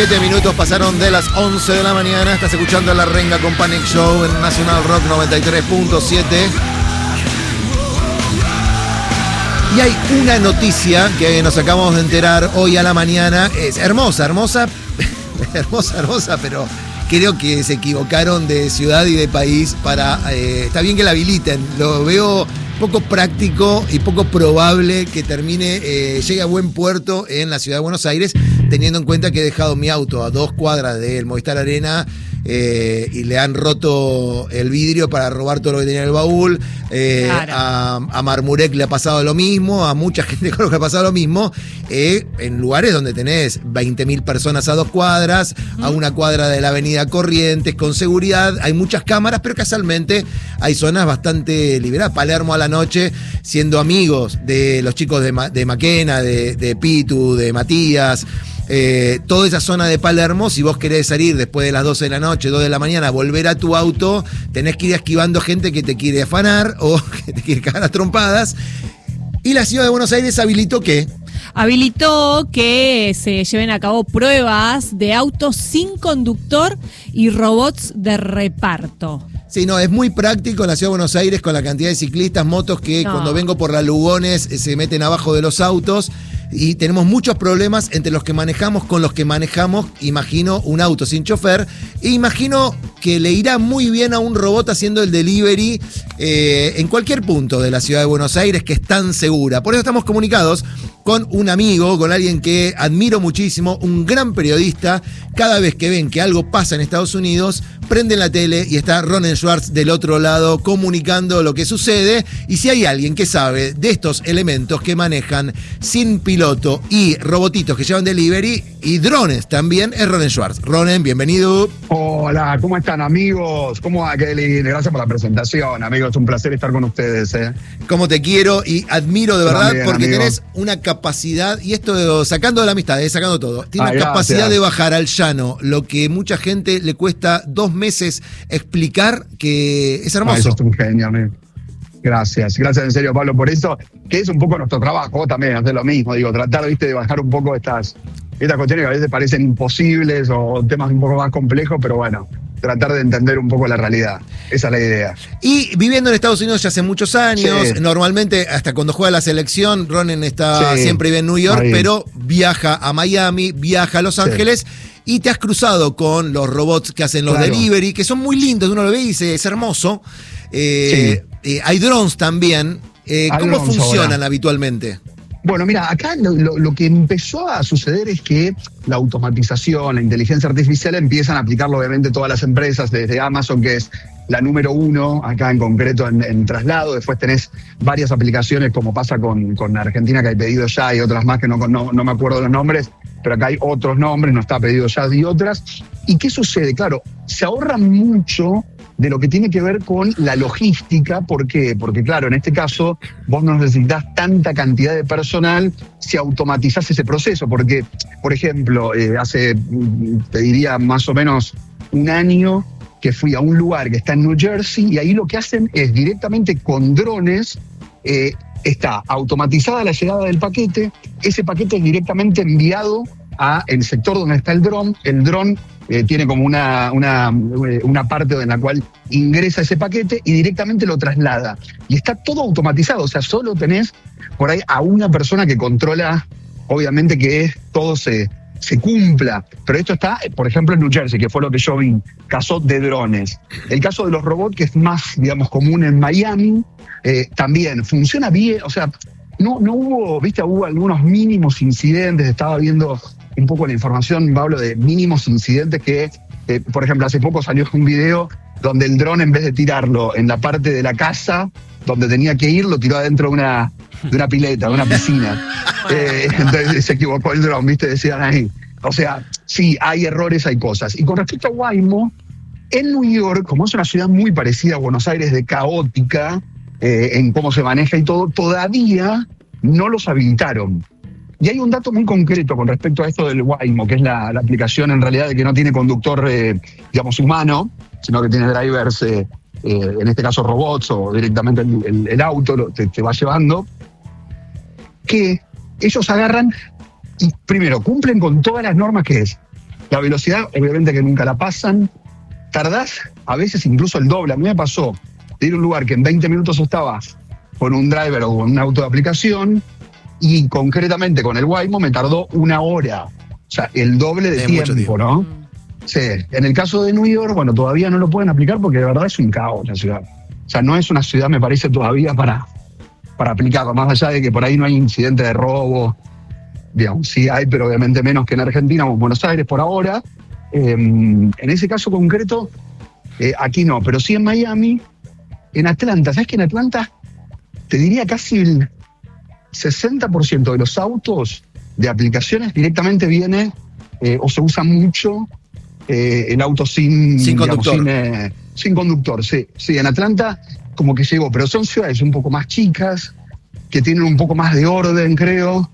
7 minutos pasaron de las 11 de la mañana. Estás escuchando La Renga con Panic Show en Nacional Rock 93.7. Y hay una noticia que nos acabamos de enterar hoy a la mañana. Es hermosa, pero creo que se equivocaron de ciudad y de país para... está bien que la habiliten, lo veo poco práctico y poco probable que termine, llegue a buen puerto en la ciudad de Buenos Aires, teniendo en cuenta que he dejado mi auto a 2 cuadras del Movistar Arena y le han roto el vidrio para robar todo lo que tenía en el baúl. Claro. A Marmurek le ha pasado lo mismo, a mucha gente con lo que le ha pasado lo mismo, en lugares donde tenés 20.000 personas a 2 cuadras, a 1 cuadra de la avenida Corrientes, con seguridad, hay muchas cámaras, pero casualmente hay zonas bastante liberadas. Palermo a la noche, siendo amigos de los chicos de Maquena, de Pitu, de Matías, toda esa zona de Palermo, si vos querés salir después de las 12 de la noche, 2 de la mañana, volver a tu auto, tenés que ir esquivando gente que te quiere afanar o que te quiere cagar a trompadas. Y la ciudad de Buenos Aires habilitó que se lleven a cabo pruebas de autos sin conductor y robots de reparto. Sí, no, es muy práctico en la ciudad de Buenos Aires con la cantidad de ciclistas, motos que cuando vengo por la Lugones se meten abajo de los autos. Y tenemos muchos problemas entre los que manejamos con los que manejamos. Imagino un auto sin chofer. E imagino que le irá muy bien a un robot haciendo el delivery en cualquier punto de la ciudad de Buenos Aires, que es tan segura. Por eso estamos comunicados con un amigo, con alguien que admiro muchísimo, un gran periodista. Cada vez que ven que algo pasa en Estados Unidos, prenden la tele y está Ronen Schwartz del otro lado comunicando lo que sucede. Y si hay alguien que sabe de estos elementos que manejan sin piloto y robotitos que llevan delivery y drones también, es Ronen Schwartz. Ronen, bienvenido. Hola, ¿cómo están, amigos? ¿Cómo va, Kelly? Gracias por la presentación, amigos. Es un placer estar con ustedes. Cómo te quiero y admiro de verdad, también, porque amigo, tenés una capacidad, y esto sacando de la amistad, sacando todo, tiene una capacidad de bajar al llano lo que mucha gente le cuesta 2 meses explicar, que es hermoso. Eso es un genio, amigo. Gracias en serio, Pablo, por eso, que es un poco nuestro trabajo. Vos también hacer lo mismo, tratar, de bajar un poco estas cuestiones que a veces parecen imposibles o temas un poco más complejos, pero bueno, tratar de entender un poco la realidad. Esa es la idea. Y viviendo en Estados Unidos ya hace muchos años, normalmente hasta cuando juega la selección, Ronen está siempre vive en New York, pero viaja a Miami, viaja a Los Ángeles, y te has cruzado con los robots que hacen los delivery, que son muy lindos, uno lo ve y dice, es hermoso. Hay drones también. ¿Cómo funcionan habitualmente? Bueno, mira, acá lo que empezó a suceder es que la automatización, la inteligencia artificial empiezan a aplicarlo obviamente todas las empresas, desde Amazon, que es la número 1 acá en concreto en traslado. Después tenés varias aplicaciones, como pasa con Argentina, que hay Pedido Ya y otras más que no me acuerdo los nombres, pero acá hay otros nombres, no está Pedido Ya y otras. ¿Y qué sucede? Claro, se ahorra mucho de lo que tiene que ver con la logística. ¿Por qué? Porque claro, en este caso vos no necesitas tanta cantidad de personal si automatizás ese proceso, porque, por ejemplo, hace, te diría, más o menos 1 año que fui a un lugar que está en New Jersey, y ahí lo que hacen es directamente con drones, está automatizada la llegada del paquete, ese paquete es directamente enviado a el sector donde está el dron tiene como una parte en la cual ingresa ese paquete y directamente lo traslada. Y está todo automatizado, o sea, solo tenés por ahí a una persona que controla, obviamente, que todo se cumpla. Pero esto está, por ejemplo, en New Jersey, que fue lo que yo vi, caso de drones. El caso de los robots, que es más, común en Miami, también funciona bien, o sea, no hubo, hubo algunos mínimos incidentes. Estaba viendo un poco la información, Pablo, de mínimos incidentes que, por ejemplo, hace poco salió un video donde el dron, en vez de tirarlo en la parte de la casa donde tenía que ir, lo tiró adentro de una pileta, de una piscina. Entonces se equivocó el dron, decían ahí. O sea, sí, hay errores, hay cosas. Y con respecto a Waymo, en New York, como es una ciudad muy parecida a Buenos Aires, de caótica en cómo se maneja y todo, todavía no los habilitaron. Y hay un dato muy concreto con respecto a esto del Waymo, que es la aplicación en realidad de que no tiene conductor, humano, sino que tiene drivers, en este caso robots, o directamente el auto te va llevando, que ellos agarran y primero cumplen con todas las normas, que es La velocidad, obviamente que nunca la pasan. Tardás a veces incluso el doble. A mí me pasó de ir a un lugar que en 20 minutos estaba con un driver o con un auto de aplicación y concretamente con el Waymo me tardó 1 hora. O sea, el doble de tiempo, ¿no? Sí. En el caso de New York, bueno, todavía no lo pueden aplicar porque de verdad es un caos la ciudad. O sea, no es una ciudad, me parece, todavía para aplicarlo. Más allá de que por ahí no hay incidente de robo, digamos, sí hay, pero obviamente menos que en Argentina o en Buenos Aires por ahora. En ese caso concreto, aquí no, pero sí en Miami, en Atlanta. ¿Sabes que en Atlanta te diría casi el 60% de los autos de aplicaciones directamente viene o se usa mucho el auto sin conductor? Sin conductor, sí. Sí, en Atlanta como que llegó, pero son ciudades un poco más chicas, que tienen un poco más de orden, creo.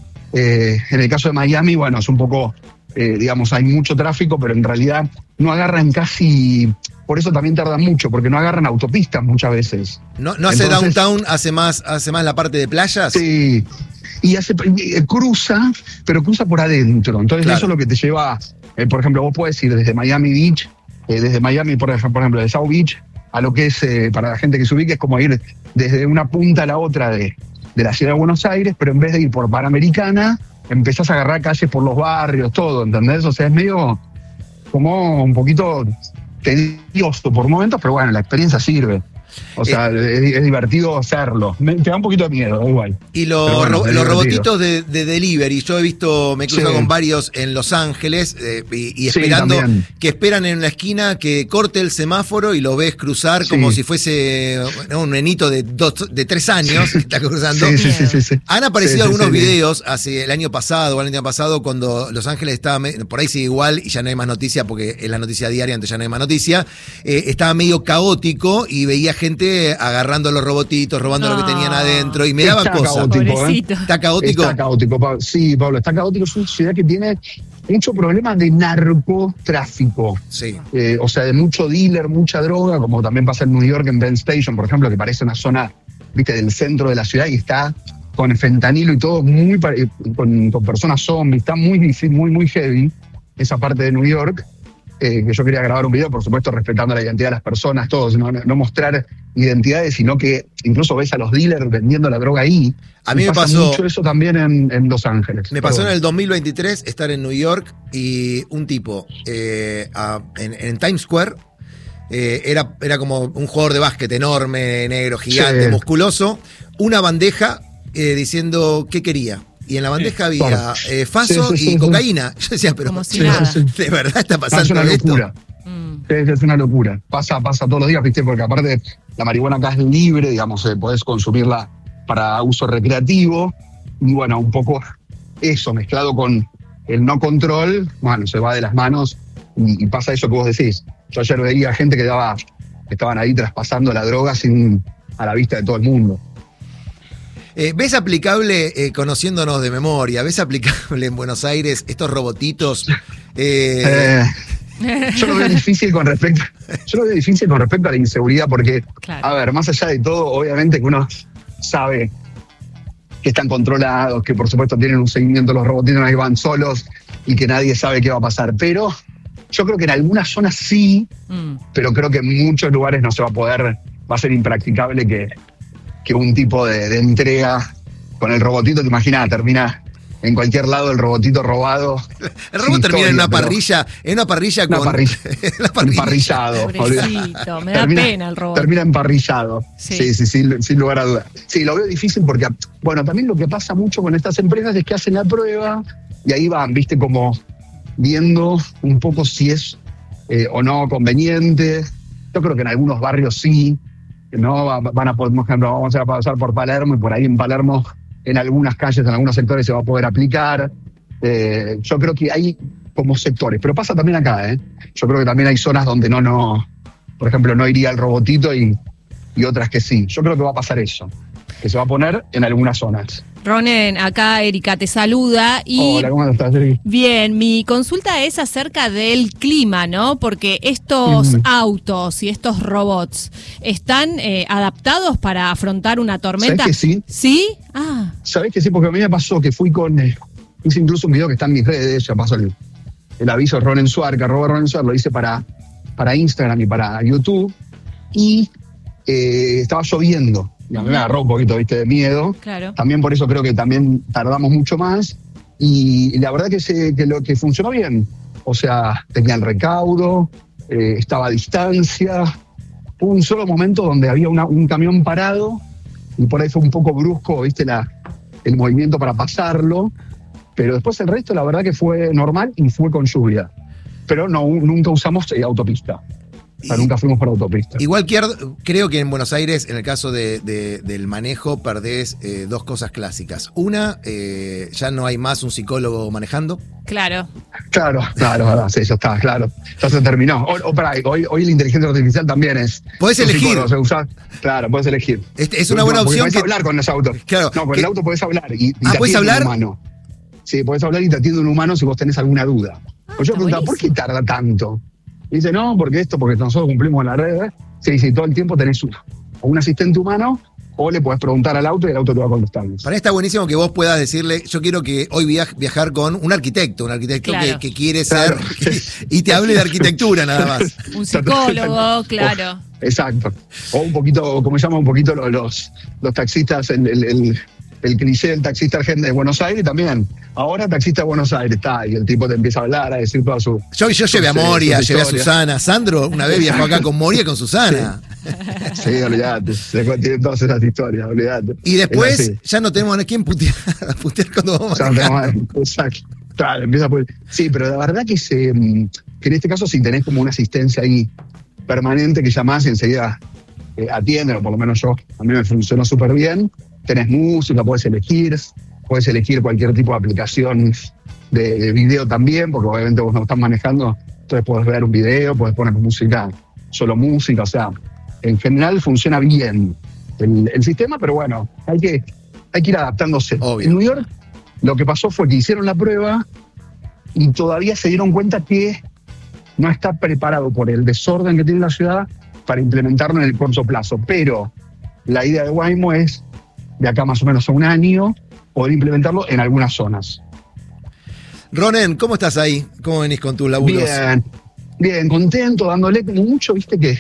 En el caso de Miami, bueno, es un poco, digamos, hay mucho tráfico, pero en realidad no agarran casi, por eso también tardan mucho, porque no agarran autopistas muchas veces. ¿No hace Entonces, downtown, hace más la parte de playas? Sí, y cruza, pero cruza por adentro. Entonces Claro. eso es lo que te lleva, por ejemplo, vos podés ir desde Miami Beach, desde Miami, por ejemplo, de South Beach, a lo que es, para la gente que se ubique, es como ir desde una punta a la otra de la ciudad de Buenos Aires, pero en vez de ir por Panamericana, empezás a agarrar calles por los barrios, todo, ¿entendés? O sea, es medio como un poquito tedioso por momentos, pero bueno, la experiencia sirve. O sea, es divertido hacerlo. Te da un poquito de miedo, da igual. Y Pero bueno, es los divertido. robotitos de delivery, yo he visto, me he cruzado Sí. con varios en Los Ángeles y Sí, esperando, también. que esperan en la esquina que corte el semáforo y lo ves cruzar Sí. como si fuese un nenito de 3 años que está cruzando. Sí. Han aparecido Sí, algunos sí. videos hace el año pasado o el año pasado cuando Los Ángeles estaba, por ahí sigue igual y ya no hay más noticia porque es la noticia diaria, entonces ya no hay más noticia, estaba medio caótico y veía gente agarrando los robotitos, robando lo que tenían adentro y me daba Está cosa. caótico, Pobrecito. ¿Está caótico? Está caótico, Pablo. Sí, Pablo, está caótico. Es una ciudad que tiene mucho problema de narcotráfico. Sí. O sea, de mucho dealer, mucha droga, como también pasa en New York, en Penn Station, por ejemplo, que parece una zona, viste, del centro de la ciudad y está con fentanilo y todo, con personas zombies. Está muy heavy esa parte de New York. Que yo quería grabar un video, por supuesto, respetando la identidad de las personas, todos, no mostrar identidades, sino que incluso ves a los dealers vendiendo la droga ahí. A mí me pasa pasó- mucho eso también en Los Ángeles. Me pasó en Pero el 2023 estar en New York y un tipo en Times Square era como un jugador de básquet enorme, negro, gigante, Sí. musculoso, una bandeja diciendo qué quería. Y en la bandeja había faso Sí, y cocaína. Yo decía, pero Como si nada. ¿de verdad está es pasando una esto? locura. Es una locura. Pasa todos los días, ¿viste? Porque aparte la marihuana acá es libre, digamos, podés consumirla para uso recreativo. Y bueno, un poco eso mezclado con el no control, bueno, se va de las manos y pasa eso que vos decís. Yo ayer veía gente que estaban ahí traspasando la droga a la vista de todo el mundo. ¿Ves aplicable, conociéndonos de memoria, ves aplicable en Buenos Aires estos robotitos? Yo lo veo difícil con respecto a la inseguridad, porque, Claro. a ver, más allá de todo, obviamente que uno sabe que están controlados, que por supuesto tienen un seguimiento los robotitos, no es que van solos y que nadie sabe qué va a pasar. Pero yo creo que en algunas zonas sí, pero creo que en muchos lugares no se va a poder, va a ser impracticable que un tipo de entrega con el robotito, te imaginas, termina en cualquier lado el robotito robado. El robot Sin termina en una historia, parrilla, Una con... parrilla. una parrilla. Emparrillado. Pobrecito, me da pena el robot. Termina emparrillado. Sí. Sí, sin lugar a dudas. Sí, lo veo difícil porque, bueno, también lo que pasa mucho con estas empresas es que hacen la prueba y ahí van, viste, como viendo un poco si es o no conveniente. Yo creo que en algunos barrios sí, ¿no? Van a poder, por ejemplo, vamos a pasar por Palermo y por ahí en Palermo, en algunas calles, en algunos sectores se va a poder aplicar. Yo creo que hay como sectores, pero pasa también acá, ¿eh? Yo creo que también hay zonas donde por ejemplo, no iría el robotito y otras que sí. Yo creo que va a pasar eso, que se va a poner en algunas zonas. Ronen, acá Erika te saluda y Hola, ¿cómo estás, Erika? bien, mi consulta es acerca del clima, ¿no? Porque estos autos y estos robots están adaptados para afrontar una tormenta. ¿Sabés que sí? ¿Sí? Ah, ¿Sabés que sí? Porque a mí me pasó que hice incluso un video que está en mis redes, ya paso el aviso Ronen Suark, @Ronen Suark, lo hice para Instagram y para YouTube, y estaba lloviendo. Y a mí me agarró un poquito, ¿viste? De miedo. Claro. También por eso creo que también tardamos mucho más. Y la verdad que lo que funcionó bien. O sea, tenía el recaudo, estaba a distancia. Hubo un solo momento donde había un camión parado y por ahí fue un poco brusco, ¿viste? El movimiento para pasarlo. Pero después el resto, la verdad que fue normal y fue con lluvia. Pero nunca usamos autopista. O sea, nunca fuimos por autopista. Igual creo que en Buenos Aires, en el caso del manejo, perdés dos cosas clásicas. Una, ya no hay más un psicólogo manejando. Claro. Claro, sí, ya está, claro. Ya se terminó. Hoy la inteligencia artificial también es. Podés elegir. Claro, podés elegir. Es una buena opción. Podés hablar con los autos. Claro. No, con el auto podés hablar. Y te ¿podés atiende hablar? un humano. Sí, podés hablar y te atiende un humano si vos tenés alguna duda. Pues yo preguntaba, ¿por qué tarda tanto? Y dice, no, porque nosotros cumplimos la red. Sí, todo el tiempo tenés o un asistente humano, o le podés preguntar al auto y el auto te va a contestar. Para mí está buenísimo que vos puedas decirle, yo quiero que hoy viajar con un arquitecto claro. que quiere ser, y te hable de arquitectura nada más. Un psicólogo, claro. Exacto. O un poquito, como llaman un poquito los taxistas, el cliché del taxista argentino de Buenos Aires también. Ahora taxista de Buenos Aires, está, y el tipo te empieza a hablar, a decir toda su... Yo llevé a Moria, llevé a Susana. Sandro una vez viajó acá con Moria y con Susana. Sí, olvidate. Tienen todas esas historias, olvidate. Y después ya no tenemos a quién putear cuando vamos a manejar. Exacto. Claro, empieza por... Sí, pero la verdad que en este caso si tenés como una asistencia ahí permanente que llamás y enseguida atienden, o por lo menos a mí me funcionó súper bien. Tenés música, puedes elegir cualquier tipo de aplicación de video también, porque obviamente vos no estás manejando, entonces podés ver un video, podés poner música, solo música, o sea, en general funciona bien el sistema, pero bueno, hay que ir adaptándose. Obvio. En New York lo que pasó fue que hicieron la prueba y todavía se dieron cuenta que no está preparado por el desorden que tiene la ciudad para implementarlo en el corto plazo, pero la idea de Waymo es de acá más o menos a un año, poder implementarlo en algunas zonas. Ronen, ¿cómo estás ahí? ¿Cómo venís con tus laburos? Bien, contento, dándole como mucho, viste que,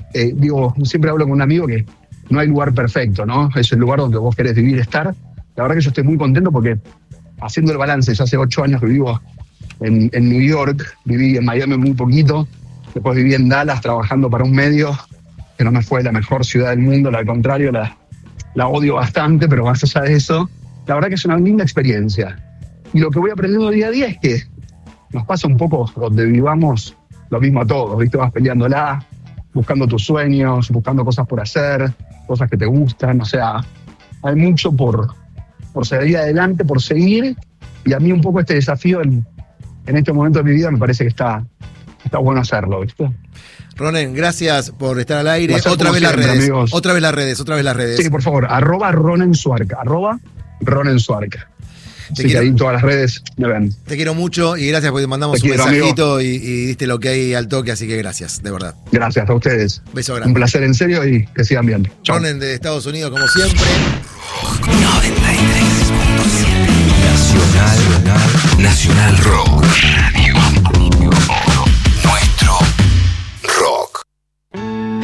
siempre hablo con un amigo que no hay lugar perfecto, ¿no? Es el lugar donde vos querés vivir, estar. La verdad que yo estoy muy contento porque, haciendo el balance, ya hace 8 años que vivo en New York, viví en Miami muy poquito, después viví en Dallas trabajando para un medio que no me fue la mejor ciudad del mundo, al contrario, la odio bastante, pero más allá de eso, la verdad que es una linda experiencia. Y lo que voy aprendiendo día a día es que nos pasa un poco donde vivamos lo mismo a todos, ¿viste? Vas peleándola, buscando tus sueños, buscando cosas por hacer, cosas que te gustan, o sea, hay mucho por seguir adelante, por seguir, y a mí un poco este desafío en este momento de mi vida me parece que está bueno hacerlo, ¿viste? Ronen, gracias por estar al aire. Otra vez las redes. Sí, por favor, @Ronen Suark, Ronen Suark. Así que ahí en todas las redes me ven. Te quiero mucho y gracias porque te mandamos un mensajito y diste lo que hay al toque, así que gracias, de verdad. Gracias a ustedes. Beso grande. Un placer en serio y que sigan bien. Ronen de Estados Unidos, como siempre. 93.7 Nacional Rock.